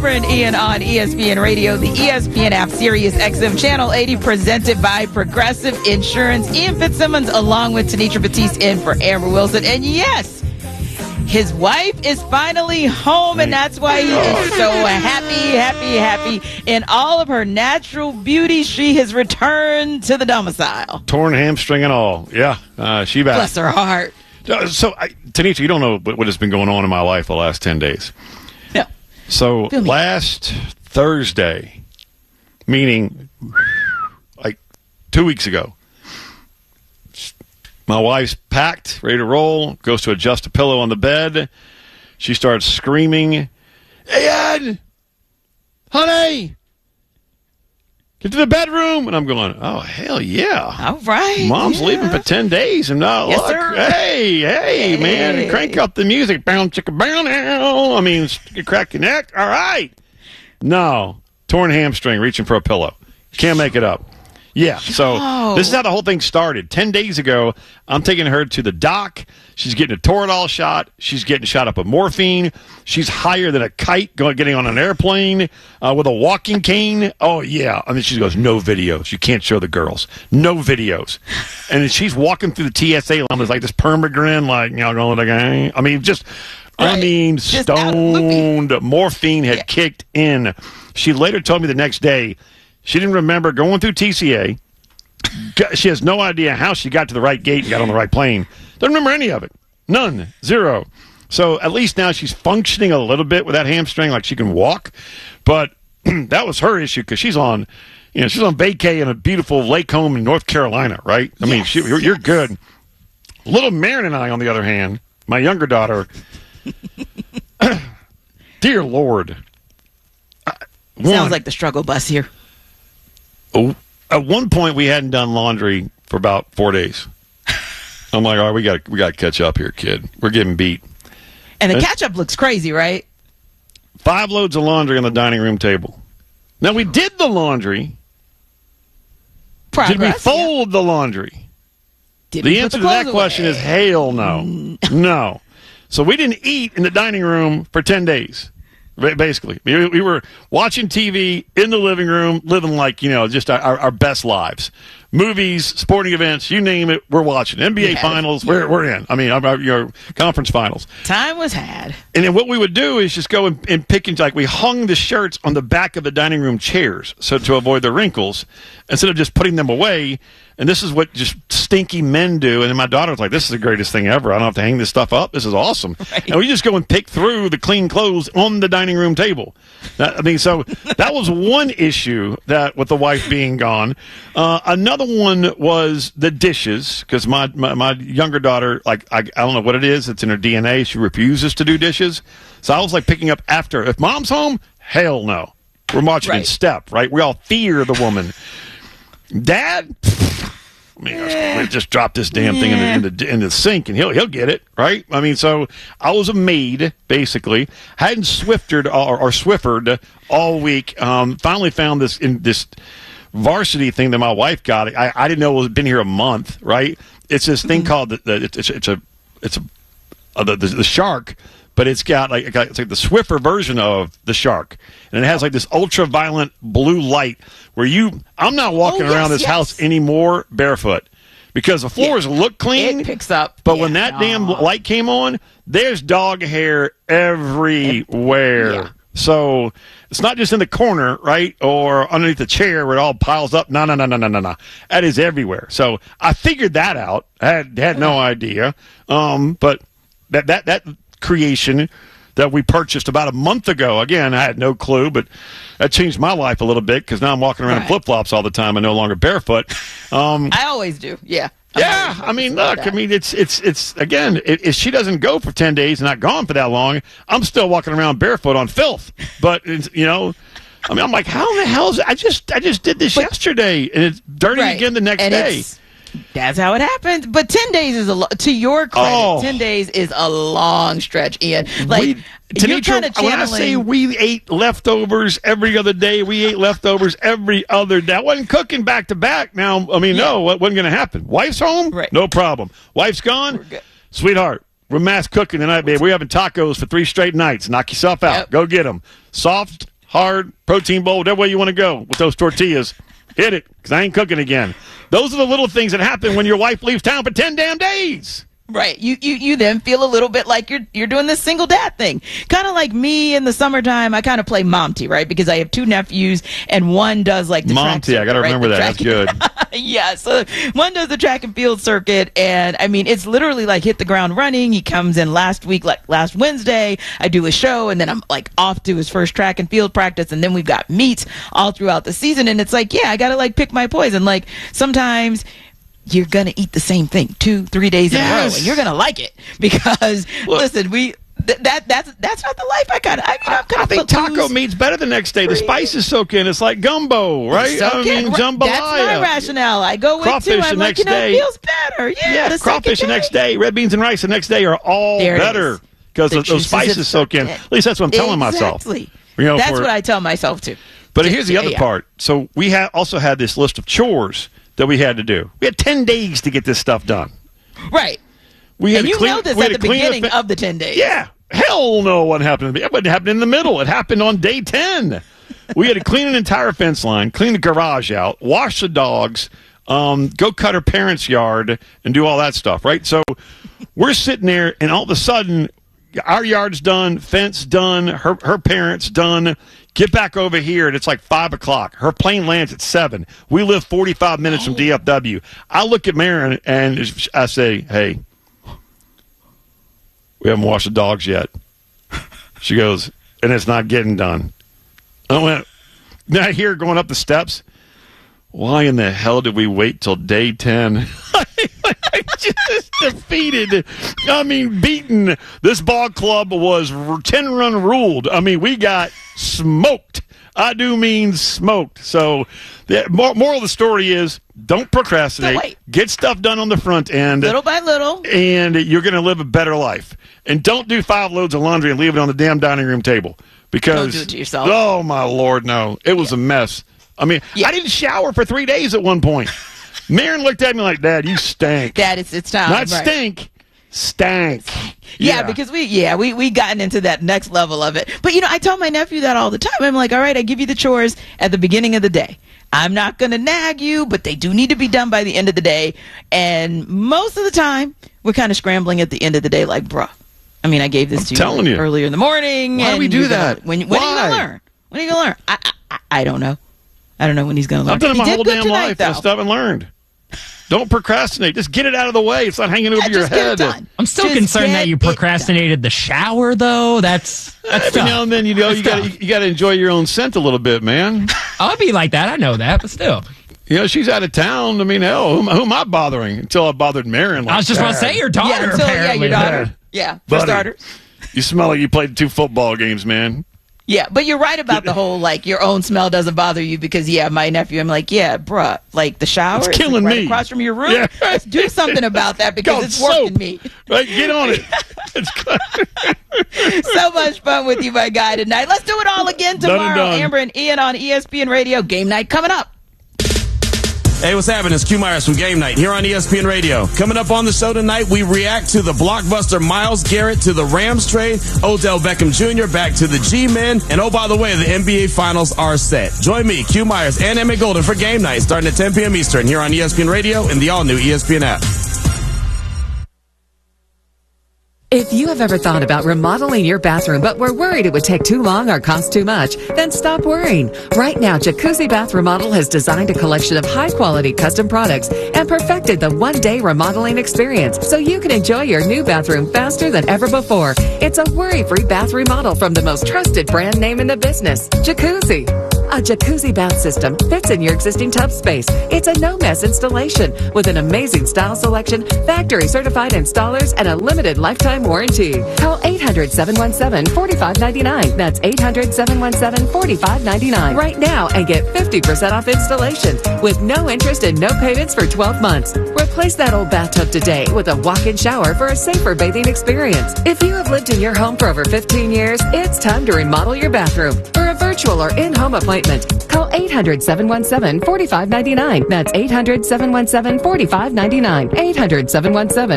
Cameron, Ian on ESPN Radio, the ESPN app, Sirius XM Channel 80, presented by Progressive Insurance. Ian Fitzsimmons along with Tenitra Batiste in for Amber Wilson. And yes, his wife is finally home, and that's why he is so happy. In all of her natural beauty, she has returned to the domicile. Torn hamstring and all. Yeah, she back. Bless her heart. So, Tenitra, you don't know what has been going on in my life the last 10 days. No. So, last Thursday, meaning like 2 weeks ago, my wife's packed, ready to roll, goes to adjust a pillow on the bed. She starts screaming, "Hey, Ed! Honey! Get to the bedroom!" And I'm going, oh, hell yeah. All right. Mom's leaving for 10 days. And now, Yes, look, sir. hey, man, crank up the music. Bound, chicka, bound, now. I mean, you crack your neck. All right. No. Torn hamstring, reaching for a pillow. Can't make it up. Yeah, so this is how the whole thing started. 10 days ago, I'm taking her to the doc. She's getting a Toradol shot. She's getting shot up with morphine. She's higher than a kite getting on an airplane with a walking cane. Oh, yeah. I mean, she goes, no videos. You can't show the girls. No videos. And she's walking through the TSA line with like this permagrin, like, you know, going like, I mean, just stoned. Morphine had kicked in. She later told me the next day, she didn't remember going through TCA. She has no idea how she got to the right gate and got on the right plane. Doesn't remember any of it. None. Zero. So at least now she's functioning a little bit with that hamstring, like she can walk. But that was her issue because she's on vacay in a beautiful lake home in North Carolina, right? I mean, you're good. Little Marin and I, on the other hand, my younger daughter, dear Lord. Sounds like the struggle bus here. Oh, at one point, we hadn't done laundry for about 4 days. I'm like, all right, we got to catch up here, kid. We're getting beat. And the catch-up looks crazy, right? 5 loads of laundry on the dining room table. Now, we did the laundry. Did we fold the laundry? The answer to that question is hell no. No. So we didn't eat in the dining room for 10 days. Basically, we were watching TV in the living room, living like, just our best lives. Movies, sporting events, you name it, we're watching. NBA finals, we're in. I mean, your conference finals. Time was had. And then what we would do is just go and pick and, like, we hung the shirts on the back of the dining room chairs so to avoid the wrinkles instead of just putting them away. And this is what just stinky men do. And then my daughter was like, this is the greatest thing ever. I don't have to hang this stuff up. This is awesome. Right. And we just go and pick through the clean clothes on the dining room table. So that was one issue that with the wife being gone. Another one was the dishes, because my younger daughter, like, I don't know what it is. It's in her DNA. She refuses to do dishes. So I was like picking up after. If mom's home, hell no. We're marching in step, right? We all fear the woman. Dad, we just drop this damn thing in the sink and he'll get it, right? I mean, so I was a maid, basically. Hadn't Swiffered or Swiffered all week. Finally found this varsity thing that my wife got. I didn't know it had been here a month, right? It's this thing called the Shark. But it's got it's like the Swiffer version of the Shark, and it has like this ultraviolet blue light where I'm not walking around this house anymore barefoot because the floors look clean. It picks up, but when that damn light came on, there's dog hair everywhere. Yeah. So it's not just in the corner, right, or underneath the chair where it all piles up. No. That is everywhere. So I figured that out. I had no idea, but that creation that we purchased about a month ago. Again, I had no clue, but that changed my life a little bit because now I'm walking around in flip-flops all the time and no longer barefoot. I always do, yeah. Yeah, I mean, look, I mean, it's again, if she doesn't go for 10 days and not gone for that long, I'm still walking around barefoot on filth. But, I mean, I'm like, how in the hell is it? I just did this yesterday, and it's dirty again the next day. That's how it happened. But 10 days is to your credit, 10 days is a long stretch, Ian. Like, you're kind of channeling. When I say we ate leftovers every other day, we ate leftovers every other day. I wasn't cooking back to back. Now, I mean, no, what wasn't going to happen? Wife's home? Right. No problem. Wife's gone? We're good. Sweetheart, we're mass cooking tonight, babe. We're having tacos for 3 straight nights. Knock yourself out. Yep. Go get them. Soft hard, protein bowl, whatever way you want to go with those tortillas. Hit it, because I ain't cooking again. Those are the little things that happen when your wife leaves town for 10 damn days. Right. You then feel a little bit like you're doing this single dad thing. Kind of like me in the summertime, I kind of play Monty, right? Because I have 2 nephews and one does like the Monty, track circuit, I got to remember that. That's good. Yeah, so one does the track and field circuit, and I mean, it's literally like hit the ground running. He comes in last Wednesday, I do a show, and then I'm like off to his first track and field practice, and then we've got meets all throughout the season, and it's like, yeah, I gotta like pick my poison. Like sometimes you're gonna eat the same thing 2-3 days in a row, and you're gonna like it because listen, that's not the life I got. I think taco meat's better the next day. The spices soak in. It's like gumbo, right? I mean, jambalaya. That's my rationale. I go with crawfish I'm the like, next day. It feels better. Yeah, crawfish the next day. Red beans and rice the next day are all better because those spices soak in. At least that's what I'm telling myself. Exactly. That's what I tell myself too. But here's the other part. So we also had this list of chores that we had to do. We had 10 days to get this stuff done. Right. And you know this at the beginning of the 10 days. Yeah. Hell no, what happened to me? It wouldn't happen in the middle. It happened on day 10. We had to clean an entire fence line, clean the garage out, wash the dogs, go cut her parents' yard, and do all that stuff, right? So we're sitting there, and all of a sudden, our yard's done, fence done, her parents done. Get back over here, and it's like 5 o'clock. Her plane lands at 7. We live 45 minutes from DFW. I look at Marin, and I say, hey, we haven't washed the dogs yet. She goes, and it's not getting done. I went, now here going up the steps, why in the hell did we wait till day 10? I just defeated, beaten. This ball club was 10-run ruled. I mean, we got smoked. I do mean smoked. So the moral of the story is don't procrastinate. Get stuff done on the front end. Little by little. And you're going to live a better life. And don't do 5 loads of laundry and leave it on the damn dining room table. Because, don't do it to yourself. Oh, my Lord, no. It was a mess. I mean, I didn't shower for 3 days at one point. Marin looked at me like, Dad, you stink. Dad, it's time. Not stink. Stank. Yeah, because we gotten into that next level of it. But, I tell my nephew that all the time. I'm like, all right, I give you the chores at the beginning of the day. I'm not going to nag you, but they do need to be done by the end of the day. And most of the time, we're kind of scrambling at the end of the day like, bruh. I mean, I gave this to you earlier in the morning. Why do we do that? When are you going to learn? When are you going to learn? I don't know. I don't know when he's going to learn. I've done it my whole damn life. I still haven't learned. Don't procrastinate. Just get it out of the way. It's not hanging over your head. I'm still concerned that you procrastinated the shower, though. That's every now and then, you got to enjoy your own scent a little bit, man. I'll be like that. I know that, but still. She's out of town. I mean, hell, who am I bothering? Until I bothered Marin. I was just going to say your daughter, apparently. Your daughter. Yeah, for starters. You smell like you played 2 football games, man. Yeah, but you're right about the whole, like, your own smell doesn't bother you because, my nephew, I'm like, yeah, bruh, like, the shower is killing right me. Across from your room. Yeah. Let's do something about that because it's working me. Right, get on it. So much fun with you, my guy, tonight. Let's do it all again tomorrow. Amber and Ian on ESPN Radio. Game night coming up. Hey, what's happening? It's Q Myers from Game Night here on ESPN Radio. Coming up on the show tonight, we react to the blockbuster Myles Garrett to the Rams trade, Odell Beckham Jr. back to the G-Men, and oh, by the way, the NBA Finals are set. Join me, Q Myers, and Emmett Golden for Game Night starting at 10 p.m. Eastern here on ESPN Radio and the all-new ESPN app. If you have ever thought about remodeling your bathroom but were worried it would take too long or cost too much, then stop worrying. Right now, Jacuzzi Bath Remodel has designed a collection of high-quality custom products and perfected the one-day remodeling experience so you can enjoy your new bathroom faster than ever before. It's a worry-free bath remodel from the most trusted brand name in the business, Jacuzzi. A jacuzzi bath system fits in your existing tub space. It's a no-mess installation with an amazing style selection, factory-certified installers, and a limited lifetime warranty. Call 800-717-4599. That's 800-717-4599 right now and get 50% off installation with no interest and no payments for 12 months. Replace that old bathtub today with a walk-in shower for a safer bathing experience. If you have lived in your home for over 15 years, it's time to remodel your bathroom. For a virtual or in-home appointment, call 800-717-4599. That's 800-717-4599.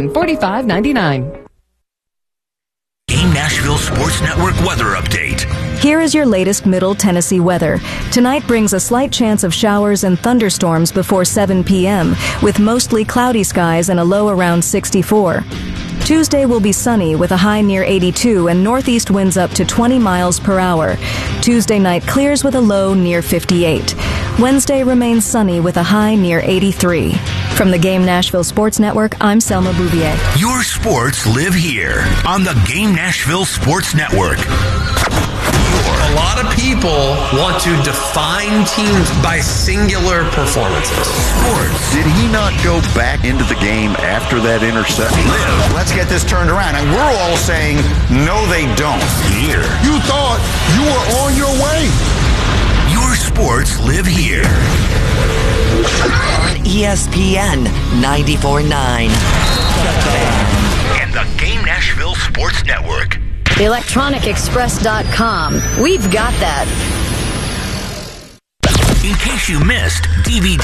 800-717-4599. Game Nashville Sports Network weather update. Here is your latest Middle Tennessee weather. Tonight brings a slight chance of showers and thunderstorms before 7 p.m., with mostly cloudy skies and a low around 64. Tuesday will be sunny with a high near 82 and northeast winds up to 20 miles per hour. Tuesday night clears with a low near 58. Wednesday remains sunny with a high near 83. From the Game Nashville Sports Network, I'm Selma Bouvier. Your sports live here on the Game Nashville Sports Network. A lot of people want to define teams by singular performances. Sports. Did he not go back into the game after that interception? Let's get this turned around. And we're all saying, no, they don't. Here. You thought you were on your way. Your sports live here. On ESPN 94.9. And the Game Nashville Sports Network. ElectronicExpress.com. We've got that. In case you missed DVD.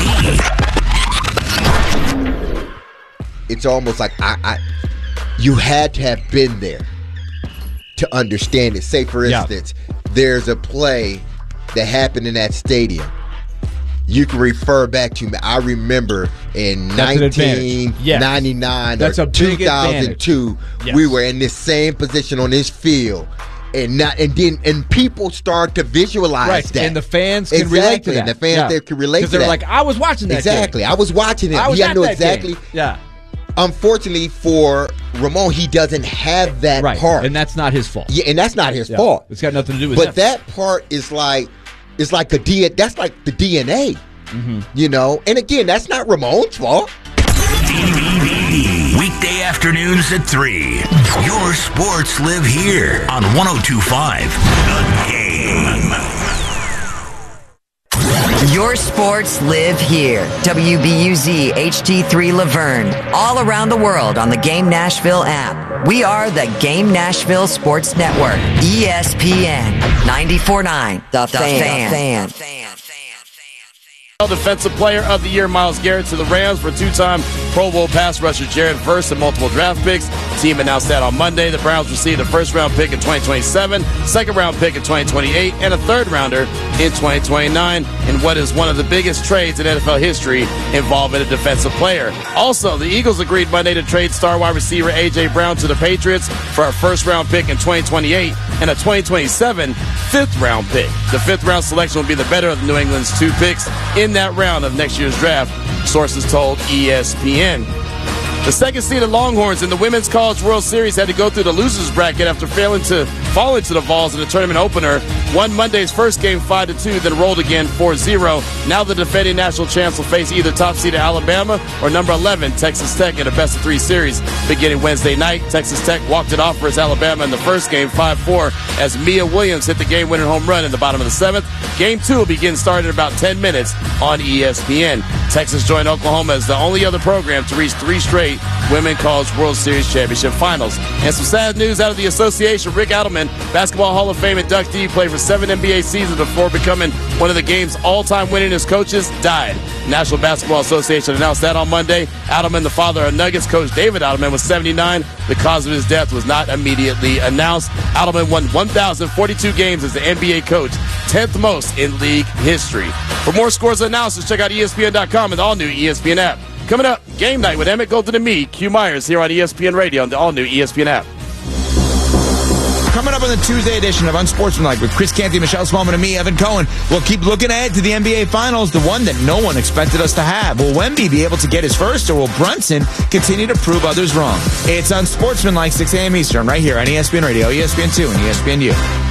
It's almost like you had to have been there to understand it. Say, for instance, there's a play that happened in that stadium. You can refer back to me. I remember in 1999 or 2002, we were in this same position on this field. And people start to visualize that. And the fans can relate to that. And the fans there can relate to that. Because they're like, I was watching that Exactly. I was watching it. He knew exactly. Game. Yeah. Unfortunately for Ramon, he doesn't have that part. And that's not his fault. Yeah, and that's not his fault. It's got nothing to do with him. But that part is like, that's like the DNA. Mm-hmm. You know? And again, that's not Ramon's fault. DVD. Weekday afternoons at 3. Your sports live here on 102.5 The Game. Your sports live here. WBUZ HD3 Laverne. All around the world on the Game Nashville app. We are the Game Nashville Sports Network. ESPN 94.9. The Fan. Defensive Player of the Year Myles Garrett to the Rams for two-time Pro Bowl pass rusher Jared Verse and multiple draft picks. The team announced that on Monday. The Browns received a first-round pick in 2027, second-round pick in 2028, and a third-rounder in 2029 in what is one of the biggest trades in NFL history involving a defensive player. Also, the Eagles agreed Monday to trade star wide receiver A.J. Brown to the Patriots for a first-round pick in 2028 and a 2027 fifth-round pick. The fifth-round selection will be the better of New England's two picks in that round of next year's draft, sources told ESPN. The second-seeded Longhorns in the Women's College World Series had to go through the losers bracket after failing to fall into the Vols in the tournament opener. Won Monday's first game 5-2, then rolled again 4-0. Now the defending national champs will face either top-seeded Alabama or number 11 Texas Tech in a best-of-3 series beginning Wednesday night. Texas Tech walked it off versus Alabama in the first game 5-4 as Mia Williams hit the game-winning home run in the bottom of the seventh. Game 2 will begin starting in about 10 minutes on ESPN. Texas joined Oklahoma as the only other program to reach 3 straight Women's College World Series Championship Finals. And some sad news out of the association. Rick Adelman, Basketball Hall of Fame inductee, played for 7 NBA seasons before becoming one of the game's all-time winningest coaches, died. The National Basketball Association announced that on Monday. Adelman, the father of Nuggets coach David Adelman, was 79. The cause of his death was not immediately announced. Adelman won 1,042 games as the NBA coach, 10th most in league history. For more scores and analysis, check out ESPN.com and the all-new ESPN app. Coming up, Game Night with Emmett Golden and me, Q Myers, here on ESPN Radio and the all-new ESPN app. Coming up on the Tuesday edition of Unsportsmanlike with Chris Canty, Michelle Smallman, and me, Evan Cohen. We'll keep looking ahead to the NBA Finals, the one that no one expected us to have. Will Wemby be able to get his first, or will Brunson continue to prove others wrong? It's Unsportsmanlike, 6 a.m. Eastern, right here on ESPN Radio, ESPN2, and ESPNU.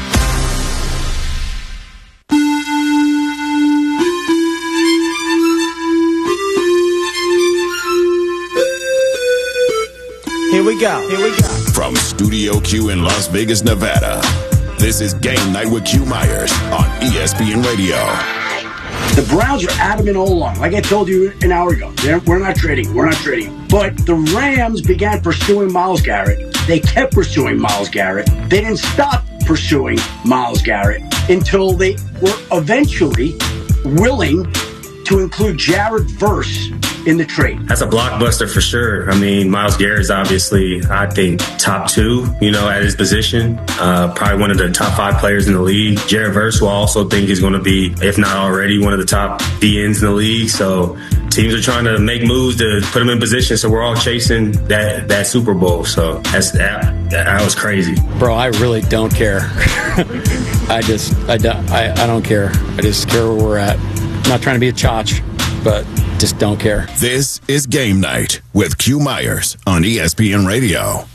Here we go. From Studio Q in Las Vegas, Nevada, this is Game Night with Q Myers on ESPN Radio. The Browns are adamant all along. Like I told you an hour ago, we're not trading. But the Rams began pursuing Myles Garrett. They kept pursuing Myles Garrett. They didn't stop pursuing Myles Garrett until they were eventually willing to to include Jared Verse in the trade. That's a blockbuster for sure. I mean, Myles Garrett's obviously, I think, top 2, at his position. Probably one of the top 5 players in the league. Jared Verse, who I also think is going to be, if not already, one of the top DNs in the league. So teams are trying to make moves to put him in position. So we're all chasing that Super Bowl. So that was crazy. Bro, I really don't care. I don't care. I just care where we're at. I'm not trying to be a chotch, but just don't care. This is Game Night with Q Myers on ESPN Radio.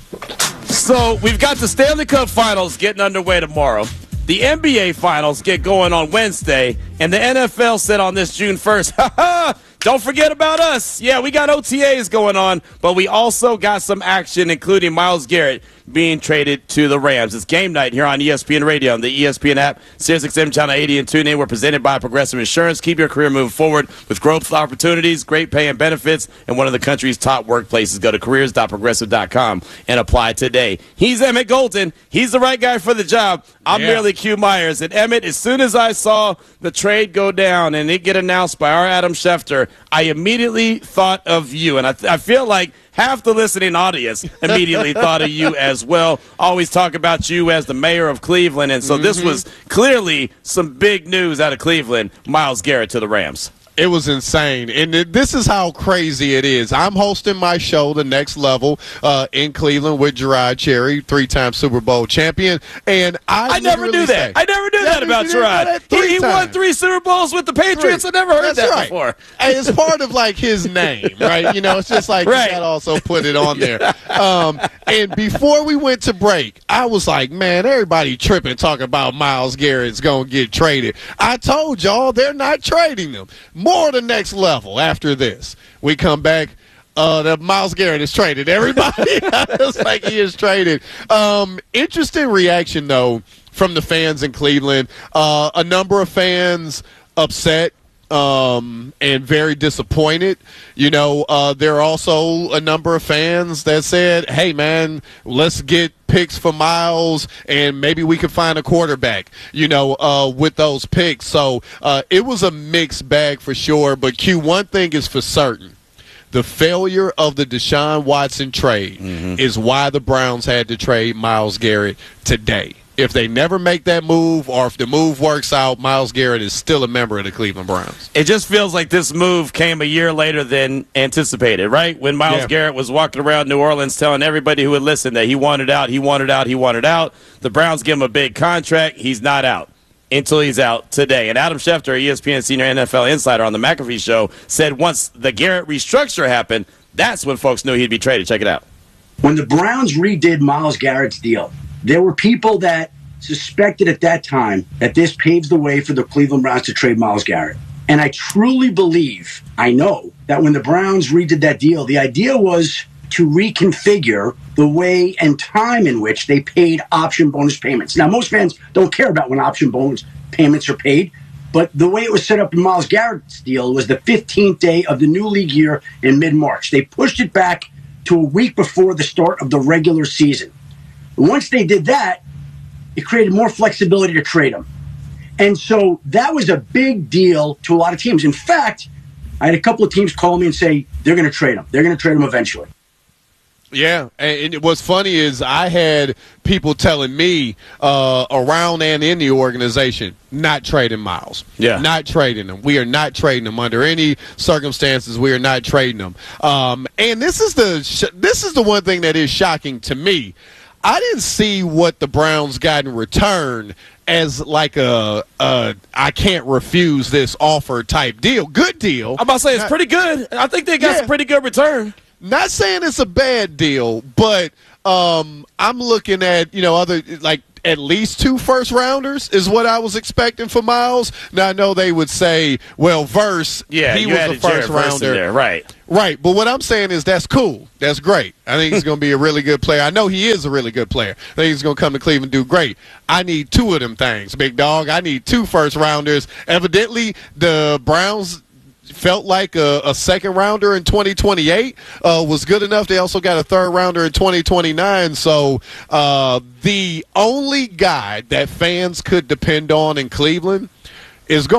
So we've got the Stanley Cup Finals getting underway tomorrow. The NBA Finals get going on Wednesday, and the NFL said on this June 1st, don't forget about us. Yeah, we got OTAs going on, but we also got some action, including Myles Garrett being traded to the Rams. It's Game Night here on ESPN Radio, on the ESPN app, SiriusXM Channel 80, and TuneIn. We're presented by Progressive Insurance. Keep your career moving forward with growth opportunities, great pay and benefits, and one of the country's top workplaces. Go to careers.progressive.com and apply today. He's Emmett Golden. He's the right guy for the job. I'm merely Q Myers. And Emmett, as soon as I saw the trade go down and it get announced by our Adam Schefter, I immediately thought of you. And I feel like half the listening audience immediately thought of you as well. Always talk about you as the mayor of Cleveland. And so this was clearly some big news out of Cleveland. Myles Garrett to the Rams. It was insane. And this is how crazy it is. I'm hosting my show, The Next Level, in Cleveland with Gerard Cherry, 3-time Super Bowl champion. And I never knew that. I never knew that about Gerard. He won 3 Super Bowls with the Patriots. I never heard that before. And it's part of, like, his name, right? It's just like you got to also put it on there. And before we went to break, I was like, man, everybody tripping talking about Myles Garrett's going to get traded. I told y'all they're not trading them. More the next level after this. We come back. That Myles Garrett is traded. Everybody, it's like he is traded. Interesting reaction though from the fans in Cleveland. A number of fans upset and very disappointed. There are also a number of fans that said, "Hey, man, let's get picks for Myles, and maybe we could find a quarterback, with those picks." So it was a mixed bag for sure. But Q, one thing is for certain. The failure of the Deshaun Watson trade is why the Browns had to trade Myles Garrett today. If they never make that move, or if the move works out, Myles Garrett is still a member of the Cleveland Browns. It just feels like this move came a year later than anticipated, right? When Myles Garrett was walking around New Orleans telling everybody who would listen that he wanted out, he wanted out, he wanted out. The Browns give him a big contract. He's not out until he's out today. And Adam Schefter, ESPN senior NFL insider on the McAfee Show, said once the Garrett restructure happened, that's when folks knew he'd be traded. Check it out. When the Browns redid Myles Garrett's deal, there were people that suspected at that time that this paves the way for the Cleveland Browns to trade Myles Garrett. And I truly believe, I know, that when the Browns redid that deal, the idea was to reconfigure the way and time in which they paid option bonus payments. Now, most fans don't care about when option bonus payments are paid, but the way it was set up in Myles Garrett's deal was the 15th day of the new league year in mid-March. They pushed it back to a week before the start of the regular season. Once they did that, it created more flexibility to trade him. And so that was a big deal to a lot of teams. In fact, I had a couple of teams call me and say they're going to trade him. They're going to trade him eventually. Yeah, and what's funny is I had people telling me around and in the organization, not trading Myles. Yeah. Not trading him. We are not trading him under any circumstances. We are not trading him. And this is the one thing that is shocking to me. I didn't see what the Browns got in return as like a I can't refuse this offer type deal. Good deal. I'm about to say it's pretty good. I think they got some pretty good return. Not saying it's a bad deal, but I'm looking at, other, like, at least 2 first-rounders is what I was expecting for Myles. Now, I know they would say, well, Verse, he was a first-rounder. There, right. Right, but what I'm saying is that's cool. That's great. I think he's going to be a really good player. I know he is a really good player. I think he's going to come to Cleveland and do great. I need 2 of them things, big dog. I need 2 first-rounders. Evidently, the Browns felt like a second rounder in 2028 was good enough. They also got a third rounder in 2029. So the only guy that fans could depend on in Cleveland is gone.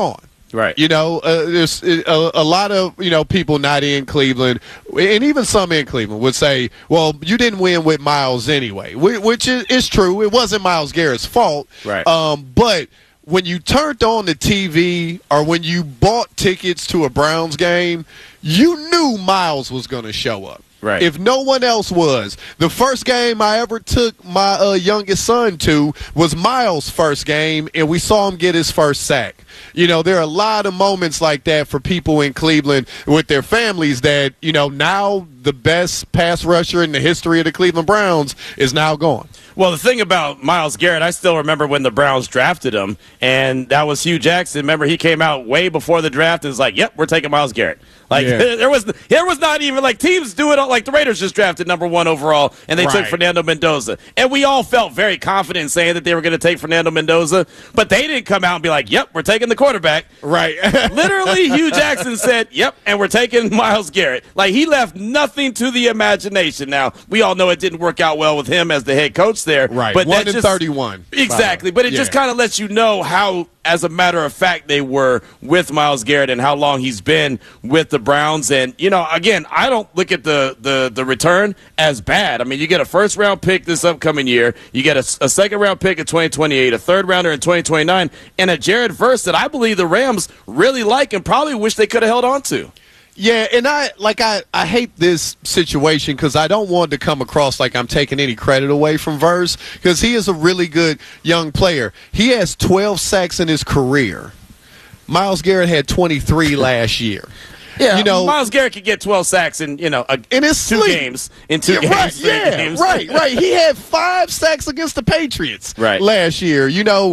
Right. You know, there's a lot of, people not in Cleveland, and even some in Cleveland would say, well, you didn't win with Miles anyway, which is true. It wasn't Myles Garrett's fault. Right. But when you turned on the TV or when you bought tickets to a Browns game, you knew Miles was going to show up. Right. If no one else was. The first game I ever took my youngest son to was Miles' first game, and we saw him get his first sack. There are a lot of moments like that for people in Cleveland with their families that, now the best pass rusher in the history of the Cleveland Browns is now gone. Well, the thing about Myles Garrett, I still remember when the Browns drafted him, and that was Hugh Jackson. Remember, he came out way before the draft and was like, yep, we're taking Myles Garrett. There was not even, teams do it, like the Raiders just drafted number 1 overall, and they took Fernando Mendoza. And we all felt very confident in saying that they were going to take Fernando Mendoza, but they didn't come out and be like, yep, we're taking the quarterback. Right. Literally, Hugh Jackson said, yep, and we're taking Myles Garrett. He left nothing to the imagination. Now, we all know it didn't work out well with him as the head coach there. Right. But 1-31. Exactly. But it just kind of lets you know how, as a matter of fact, they were with Myles Garrett and how long he's been with the Browns. And, again, I don't look at the return as bad. I mean, you get a first-round pick this upcoming year. You get a second-round pick in 2028, a third-rounder in 2029, and a Jared Verse that I believe the Rams really like and probably wish they could have held on to. Yeah, and I hate this situation because I don't want to come across like I'm taking any credit away from Verse because he is a really good young player. He has 12 sacks in his career. Myles Garrett had 23 last year. Yeah, Myles Garrett could get 12 sacks in two games. Right. He had 5 sacks against the Patriots last year.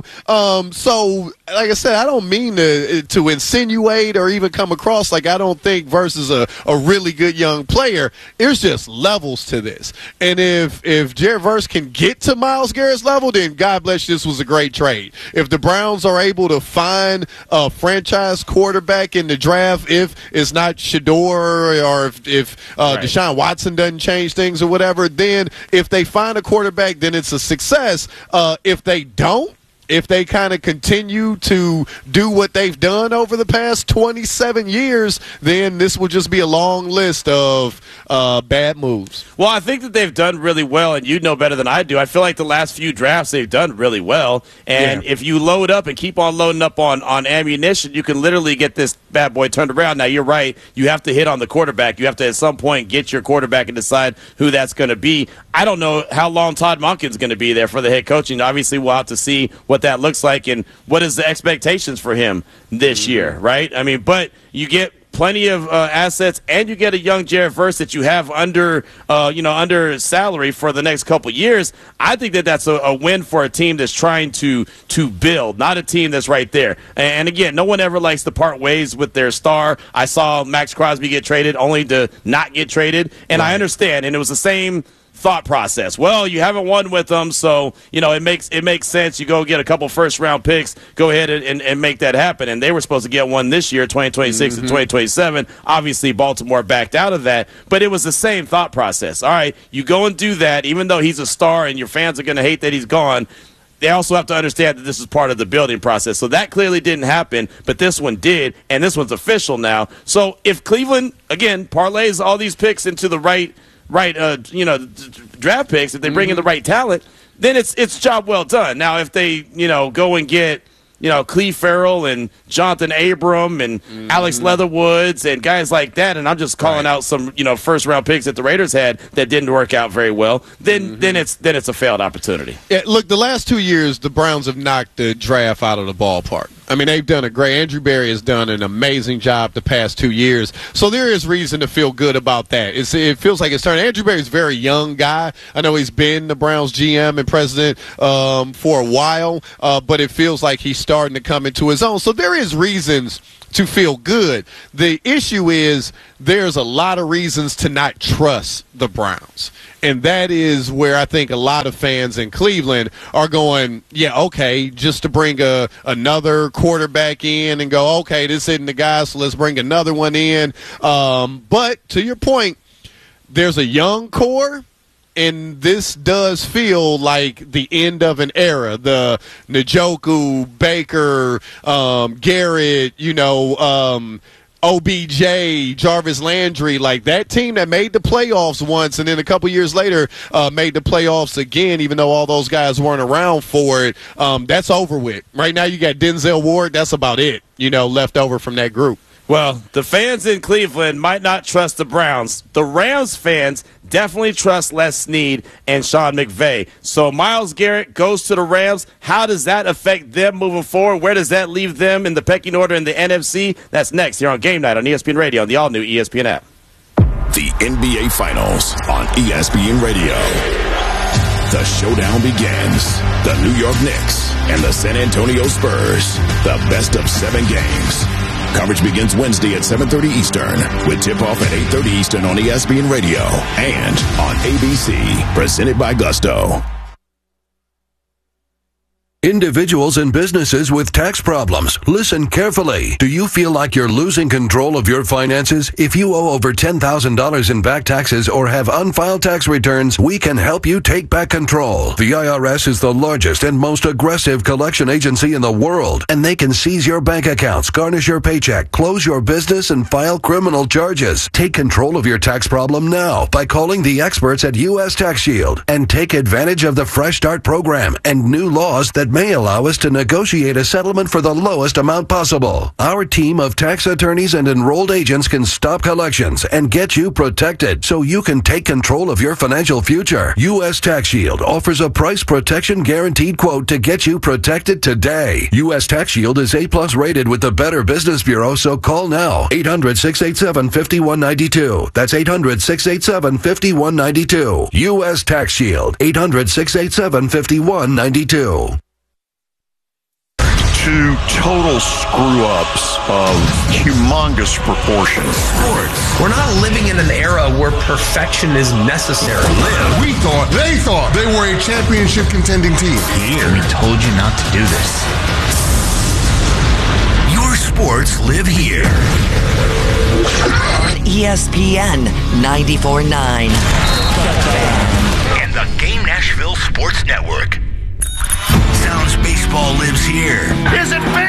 So like I said, I don't mean to insinuate or even come across like I don't think Verse is a really good young player. There's just levels to this, and if Jared Verse can get to Myles Garrett's level, then God bless you, this was a great trade. If the Browns are able to find a franchise quarterback in the draft, if it's not Shador or if Deshaun Watson doesn't change things or whatever, then if they find a quarterback, then it's a success. If they don't, if they kind of continue to do what they've done over the past 27 years, then this will just be a long list of bad moves. Well, I think that they've done really well, and you know better than I do. I feel like the last few drafts they've done really well, and if you load up and keep on loading up on ammunition, you can literally get this bad boy turned around. Now, you're right. You have to hit on the quarterback. You have to, at some point, get your quarterback and decide who that's going to be. I don't know how long Todd Monken's going to be there for the head coaching. Obviously, we'll have to see what that looks like and what is the expectations for him this year, right? I mean, but you get plenty of assets, and you get a young Jared Verse that you have under salary for the next couple years. I think that that's a win for a team that's trying to build, not a team that's right there. And again, no one ever likes to part ways with their star. I saw Max Crosby get traded only to not get traded, and I understand. And it was the same thought process. Well, you haven't won with them, so it makes sense. You go get a couple first-round picks, go ahead and make that happen. And they were supposed to get one this year, 2026 and 2027. Obviously, Baltimore backed out of that, but it was the same thought process. All right, you go and do that, even though he's a star and your fans are going to hate that he's gone. They also have to understand that this is part of the building process. So that clearly didn't happen, but this one did, and this one's official now. So if Cleveland, again, parlays all these picks into the right draft picks, if they bring in the right talent, then it's job well done. Now, if they, go and get, Cleve Farrell and Jonathan Abram and Alex Leatherwoods and guys like that, and I'm just calling out some, first-round picks that the Raiders had that didn't work out very well, then it's a failed opportunity. Yeah, look, the last 2 years, the Browns have knocked the draft out of the ballpark. I mean, they've done a great. Andrew Berry has done an amazing job the past 2 years. So there is reason to feel good about that. It feels like it's turning. Andrew Berry's a very young guy. I know he's been the Browns GM and president for a while, but it feels like he's starting to come into his own. So there is reasons to feel good. The issue is there's a lot of reasons to not trust the Browns. And that is where I think a lot of fans in Cleveland are going, yeah, okay, just to bring another quarterback in and go, okay, this isn't the guy, so let's bring another one in. But to your point, there's a young core and this does feel like the end of an era. The Njoku, Baker, Garrett, OBJ, Jarvis Landry, like that team that made the playoffs once and then a couple years later made the playoffs again, even though all those guys weren't around for it, that's over with. Right now you got Denzel Ward. That's about it, left over from that group. Well, the fans in Cleveland might not trust the Browns. The Rams fans definitely trust Les Snead and Sean McVay. So Myles Garrett goes to the Rams. How does that affect them moving forward? Where does that leave them in the pecking order in the NFC? That's next here on Game Night on ESPN Radio on the all-new ESPN app. The NBA Finals on ESPN Radio. The showdown begins. The New York Knicks and the San Antonio Spurs. The best of 7 games. Coverage begins Wednesday at 7:30 Eastern with tip-off at 8:30 Eastern on ESPN Radio and on ABC. Presented by Gusto. Individuals and businesses with tax problems, listen carefully. Do you feel like you're losing control of your finances? If you owe over $10,000 in back taxes or have unfiled tax returns, we can help you take back control. The IRS is the largest and most aggressive collection agency in the world, and they can seize your bank accounts, garnish your paycheck, close your business, and file criminal charges. Take control of your tax problem now by calling the experts at U.S. Tax Shield and take advantage of the Fresh Start program and new laws that may allow us to negotiate a settlement for the lowest amount possible. Our team of tax attorneys and enrolled agents can stop collections and get you protected so you can take control of your financial future. U.S. Tax Shield offers a price protection guaranteed quote to get you protected today. U.S. Tax Shield is A+ rated with the Better Business Bureau, so call now. 800-687-5192. That's 800-687-5192. U.S. Tax Shield. 800-687-5192. Two total screw-ups of humongous proportions. Sports. We're not living in an era where perfection is necessary. They thought they were a championship contending team. Here, we told you not to do this. Your sports live here. On ESPN 94.9. And the Game Nashville Sports Network. Sounds baseball lives here. Is it fair?